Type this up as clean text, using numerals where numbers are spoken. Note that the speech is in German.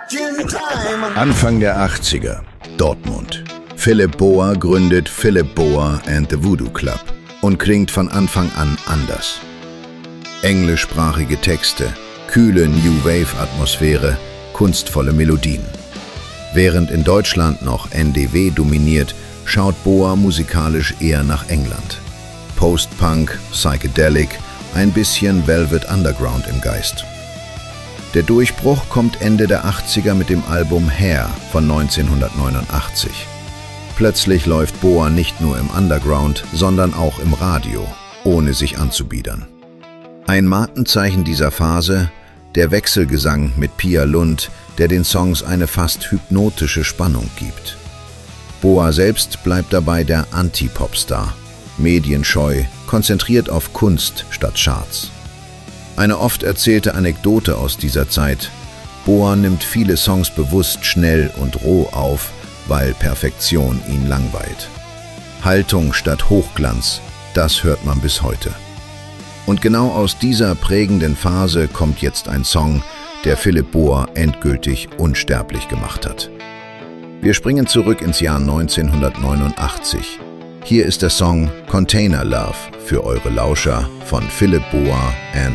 Anfang der 80er, Dortmund. Philipp Boa gründet Philipp Boa and the Voodoo Club und klingt von Anfang an anders. Englischsprachige Texte, kühle New Wave-Atmosphäre, kunstvolle Melodien. Während in Deutschland noch NDW dominiert, schaut Boa musikalisch eher nach England. Post-Punk, Psychedelic, ein bisschen Velvet Underground im Geist. Der Durchbruch kommt Ende der 80er mit dem Album Hair von 1989. Plötzlich läuft Boa nicht nur im Underground, sondern auch im Radio, ohne sich anzubiedern. Ein Markenzeichen dieser Phase, der Wechselgesang mit Pia Lund, der den Songs eine fast hypnotische Spannung gibt. Boa selbst bleibt dabei der Anti-Popstar, medienscheu, konzentriert auf Kunst statt Charts. Eine oft erzählte Anekdote aus dieser Zeit: Boa nimmt viele Songs bewusst schnell und roh auf, weil Perfektion ihn langweilt. Haltung statt Hochglanz, das hört man bis heute. Und genau aus dieser prägenden Phase kommt jetzt ein Song, der Philipp Boa endgültig unsterblich gemacht hat. Wir springen zurück ins Jahr 1989. Hier ist der Song Container Love für eure Lauscher von Philipp Boa and